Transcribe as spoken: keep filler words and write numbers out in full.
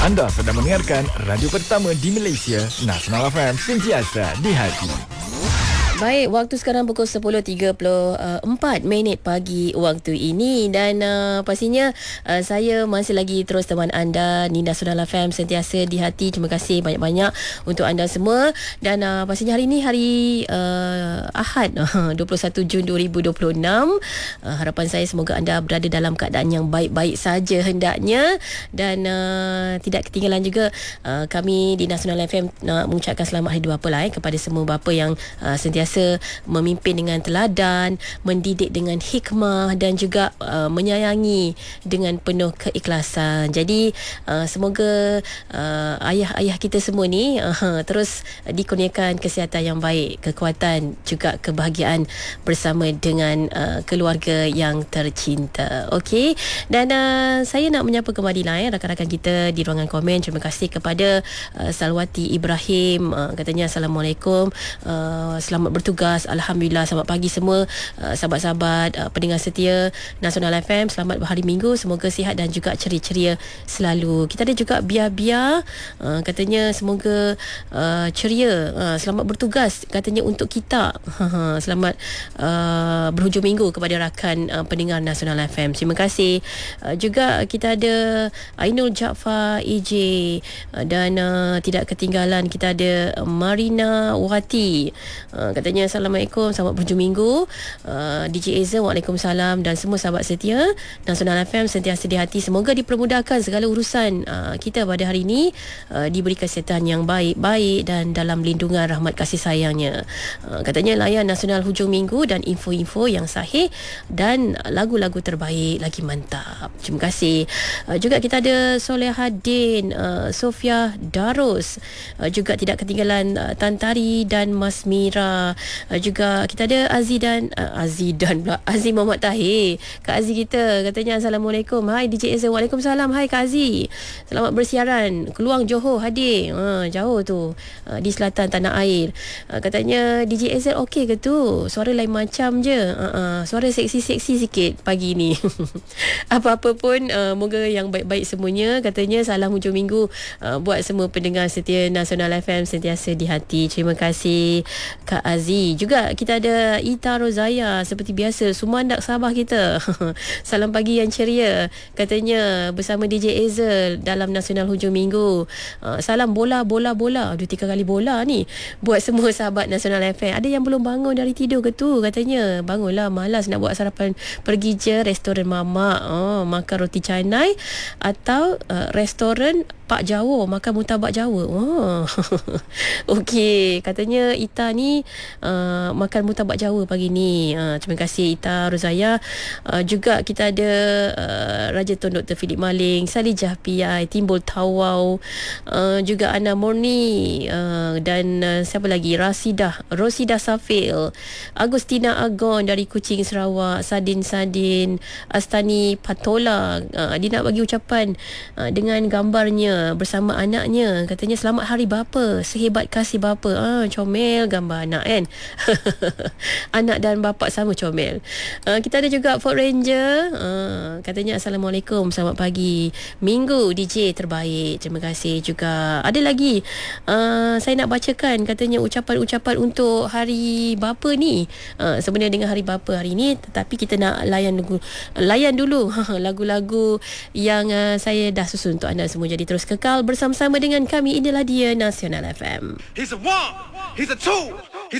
Anda sedang mendengarkan radio pertama di Malaysia, Nasional F M, sentiasa di hati. Baik, waktu sekarang pukul sepuluh tiga puluh empat minit pagi waktu ini dan uh, pastinya uh, saya masih lagi terus teman anda Ninda Nasional F M sentiasa di hati. Terima kasih banyak-banyak untuk anda semua dan uh, pastinya hari ini hari uh, Ahad dua puluh satu Jun dua ribu dua puluh enam. Uh, harapan saya semoga anda berada dalam keadaan yang baik-baik saja hendaknya dan uh, tidak ketinggalan juga uh, kami di Nasional F M nak uh, mengucapkan selamat Hari Bapa lah eh, kepada semua bapa yang uh, sentiasa memimpin dengan teladan, mendidik dengan hikmah dan juga uh, menyayangi dengan penuh keikhlasan. Jadi uh, semoga uh, ayah-ayah kita semua ni uh, terus dikurniakan kesihatan yang baik, kekuatan juga kebahagiaan bersama dengan uh, keluarga yang tercinta. Okey. Dan uh, saya nak menyapa kembali lah eh, rakan-rakan kita di ruangan komen. Terima kasih kepada uh, Salwati Ibrahim, uh, katanya Assalamualaikum, uh, selamat bertugas. Alhamdulillah, selamat pagi semua uh, sahabat-sahabat uh, pendengar setia Nasional F M. Selamat berhari Minggu, semoga sihat dan juga ceria-ceria selalu. Kita ada juga Bia-Bia, uh, katanya semoga uh, ceria, uh, selamat bertugas katanya untuk kita. Selamat uh, berhujung minggu kepada rakan uh, pendengar Nasional F M. Terima kasih. Uh, juga kita ada Ainul Jaafar E J uh, dan uh, tidak ketinggalan kita ada Marina Wati, uh, katanya Assalamualaikum, selamat berhujung minggu. uh, D J Azza, Waalaikumsalam, dan semua sahabat setia Nasional F M sentiasa di hati. Semoga dipermudahkan segala urusan uh, kita pada hari ini, uh, diberi kesihatan yang baik-baik dan dalam lindungan rahmat kasih sayangnya. uh, katanya layan Nasional hujung minggu dan info-info yang sahih dan lagu-lagu terbaik lagi mantap. Terima kasih. uh, juga kita ada Solehadin, uh, Sofia Darus, uh, juga tidak ketinggalan uh, Tantari dan Mas Mira. Uh, juga kita ada Aziz dan uh, Aziz dan pula Aziz Muhammad Tahir, Kak Aziz kita, katanya Assalamualaikum. Hai D J Azza, Waalaikumsalam. Hai Kak Aziz, selamat bersiaran Keluang Johor hadir. uh, jauh tu, uh, di selatan tanah air. uh, katanya D J Azza okey ke tu, suara lain macam je, uh, uh, suara seksi-seksi sikit pagi ni. Apa-apa pun, uh, moga yang baik-baik semuanya. Katanya salam hujung minggu uh, buat semua pendengar setia Nasional F M sentiasa di hati. Terima kasih Kak Aziz. Juga kita ada Ita Rozaya, seperti biasa Sumandak Sabah kita. Salam pagi yang ceria, katanya bersama D J Ezel dalam Nasional hujung minggu. uh, Salam bola bola bola, aduh tiga kali bola ni buat semua sahabat Nasional F M. Ada yang belum bangun dari tidur ke tu, katanya bangunlah, malas nak buat sarapan, pergi je restoran Mama, oh, makan roti canai, atau uh, restoran Pak Jawa, makan murtabak Jawa. Oh. Okey, katanya Ita ni uh, makan murtabak Jawa pagi ni. Uh, terima kasih Ita Rozaya. Uh, juga kita ada uh, Raja Tun Doktor Philip Maling, Salijah P I, Timbul Tawau, uh, juga Ana Murni, uh, dan uh, siapa lagi? Rasidah, Rosidah Safil, Agustina Agon dari Kuching Sarawak, Sadin Sadin, Astani Patola. Uh, dia nak bagi ucapan uh, dengan gambarnya bersama anaknya, katanya selamat Hari Bapa, sehebat kasih bapa. Ah, comel gambar anak kan. Anak dan bapa sama comel. Uh, kita ada juga Ford Ranger, uh, katanya Assalamualaikum, selamat pagi Minggu D J terbaik. Terima kasih juga. Ada lagi uh, saya nak bacakan, katanya ucapan-ucapan untuk Hari Bapa ni, uh, sebenarnya dengan Hari Bapa hari ni, tetapi kita nak layan dulu, layan dulu lagu-lagu yang uh, saya dah susun untuk anda semua. Jadi terus kekal bersama-sama dengan kami. Inilah dia Nasional F M. He's a one, he's a two.